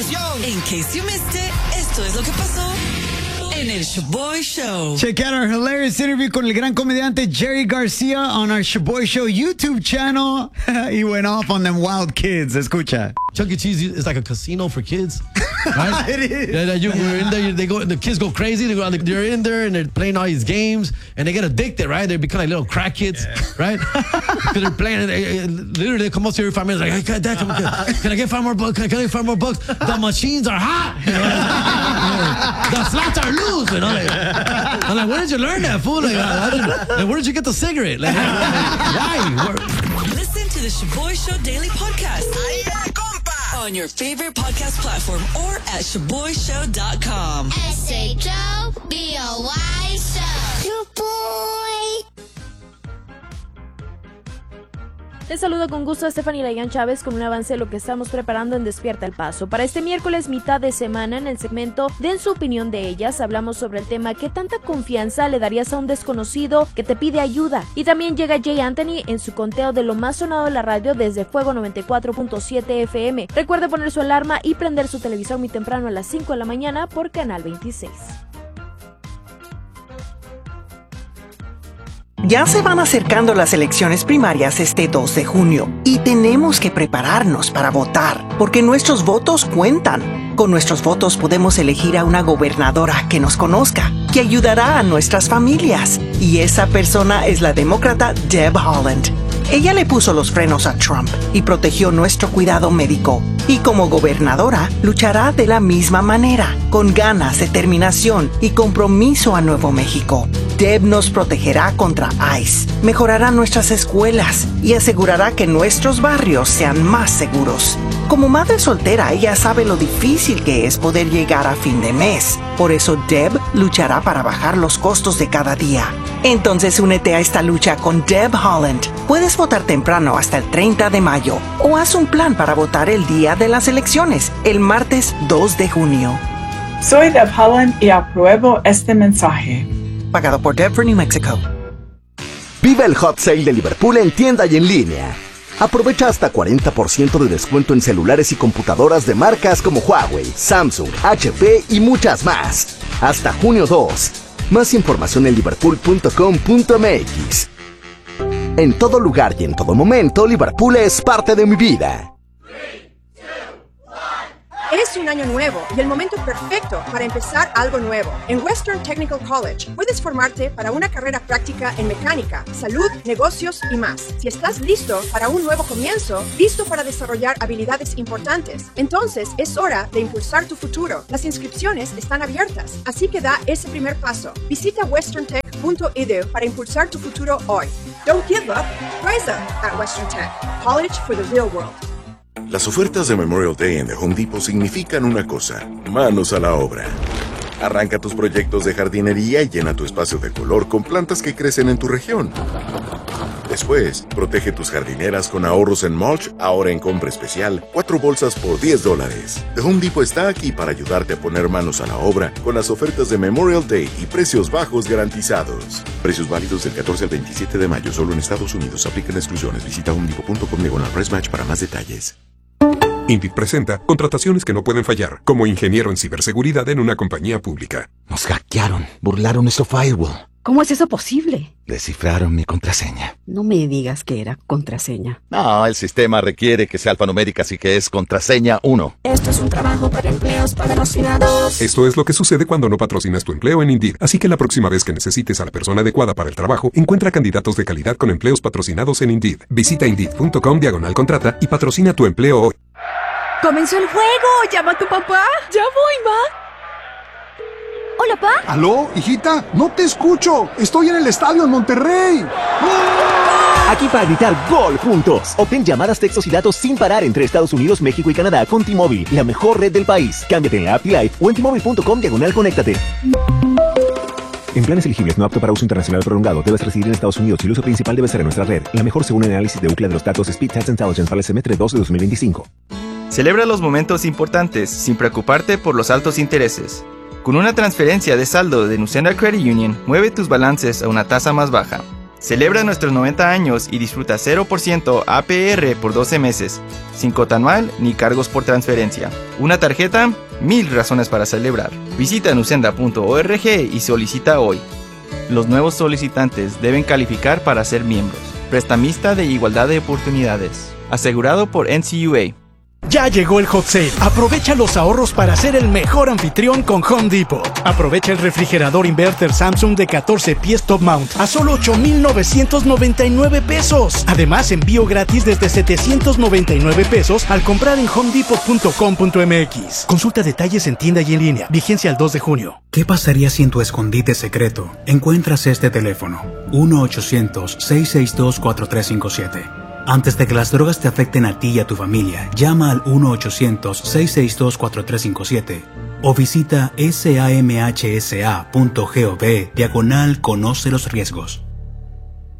In case you missed it, esto es lo que pasó en el Shaboy Show. Check out our hilarious interview con el gran comediante Jerry Garcia on our Shaboy Show YouTube channel. He went off on them wild kids. Escucha. Chuck E. Cheese is like a casino for kids. Right? It is. We're in there. The kids go crazy. They're in there and they're playing all these games and they get addicted, right? They become like little crack kids, right? Because they're playing. Literally, they come up to your 5 minutes like, hey, Dad, can I get 5 more bucks? Can I get 5 more bucks? The machines are hot. The slots are loose. You know, I'm like, where did you learn that, fool? Like, where did you get the cigarette? Like, why? Listen to the Shaboy Show Daily Podcast on your favorite podcast platform or at ShaboyShow.com. SHOBOY Show. Shaboy. Les saludo con gusto a Stephanie Layan Chávez con un avance de lo que estamos preparando en Despierta el Paso. Para este miércoles, mitad de semana, en el segmento Den su opinión de ellas, hablamos sobre el tema ¿qué tanta confianza le darías a un desconocido que te pide ayuda? Y también llega Jay Anthony en su conteo de lo más sonado de la radio desde Fuego 94.7 FM. Recuerde poner su alarma y prender su televisor muy temprano a las 5 de la mañana por Canal 26. Ya se van acercando las elecciones primarias este 2 de junio y tenemos que prepararnos para votar, porque nuestros votos cuentan. Con nuestros votos podemos elegir a una gobernadora que nos conozca, que ayudará a nuestras familias. Y esa persona es la demócrata Deb Haaland. Ella le puso los frenos a Trump y protegió nuestro cuidado médico. Y como gobernadora, luchará de la misma manera, con ganas, determinación y compromiso a Nuevo México. Deb nos protegerá contra ICE, mejorará nuestras escuelas y asegurará que nuestros barrios sean más seguros. Como madre soltera, ella sabe lo difícil que es poder llegar a fin de mes. Por eso Deb luchará para bajar los costos de cada día. Entonces únete a esta lucha con Deb Haaland. Puedes votar temprano hasta el 30 de mayo o haz un plan para votar el día de las elecciones, el martes 2 de junio. Soy Deb Haaland y apruebo este mensaje. Pagado por Deb for New Mexico. Vive el Hot Sale de Liverpool en tienda y en línea. Aprovecha hasta 40% de descuento en celulares y computadoras de marcas como Huawei, Samsung, HP y muchas más. Hasta junio 2. Más información en liverpool.com.mx. En todo lugar y en todo momento, Liverpool es parte de mi vida. Es un año nuevo y el momento perfecto para empezar algo nuevo. En Western Technical College puedes formarte para una carrera práctica en mecánica, salud, negocios y más. Si estás listo para un nuevo comienzo, listo para desarrollar habilidades importantes, entonces es hora de impulsar tu futuro. Las inscripciones están abiertas, así que da ese primer paso. Visita westerntech.edu para impulsar tu futuro hoy. Don't give up, rise up at Western Tech. College for the real world. Las ofertas de Memorial Day en The Home Depot significan una cosa: manos a la obra. Arranca tus proyectos de jardinería y llena tu espacio de color con plantas que crecen en tu región. Después, protege tus jardineras con ahorros en mulch, ahora en compra especial, 4 bolsas por $10. The Home Depot está aquí para ayudarte a poner manos a la obra con las ofertas de Memorial Day y precios bajos garantizados. Precios válidos del 14 al 27 de mayo, solo en Estados Unidos. Aplican exclusiones. Visita homedepot.com/pricematch para más detalles. Indeed presenta contrataciones que no pueden fallar, como ingeniero en ciberseguridad en una compañía pública. Nos hackearon, burlaron nuestro firewall. ¿Cómo es eso posible? Descifraron mi contraseña. No me digas que era contraseña. No, el sistema requiere que sea alfanumérica, así que es contraseña 1. Esto es un trabajo para empleos patrocinados. Esto es lo que sucede cuando no patrocinas tu empleo en Indeed. Así que la próxima vez que necesites a la persona adecuada para el trabajo, encuentra candidatos de calidad con empleos patrocinados en Indeed. Visita Indeed.com/contrata y patrocina tu empleo hoy. ¡Comenzó el juego! ¡Llama a tu papá! ¡Ya voy, ma! Hola, pa. ¿Aló, hijita? No te escucho. Estoy en el estadio en Monterrey. Aquí para gritar gol juntos. Obtén llamadas, textos y datos sin parar entre Estados Unidos, México y Canadá con T-Mobile, la mejor red del país. Cámbiate en la app T-Life o en T-Mobile.com/conéctate. En planes elegibles no apto para uso internacional prolongado, debes residir en Estados Unidos y el uso principal debe ser en nuestra red. La mejor según el análisis de UCLA de los datos Speed Test Intelligence para el semestre 2 de 2025. Celebra los momentos importantes sin preocuparte por los altos intereses. Con una transferencia de saldo de Nucena Credit Union, mueve tus balances a una tasa más baja. Celebra nuestros 90 años y disfruta 0% APR por 12 meses, sin cuota anual ni cargos por transferencia. Una tarjeta, 1000 razones para celebrar. Visita nucenda.org y solicita hoy. Los nuevos solicitantes deben calificar para ser miembros. Prestamista de igualdad de oportunidades. Asegurado por NCUA. Ya llegó el hot sale. Aprovecha los ahorros para ser el mejor anfitrión con Home Depot. Aprovecha el refrigerador inverter Samsung de 14 pies top mount a solo 8,999 pesos. Además, envío gratis desde 799 pesos al comprar en homedepot.com.mx. Consulta detalles en tienda y en línea. Vigencia al 2 de junio. ¿Qué pasaría si en tu escondite secreto encuentras este teléfono? 1-800-662-4357. Antes de que las drogas te afecten a ti y a tu familia, llama al 1-800-662-4357 o visita samhsa.gov/conoce los riesgos.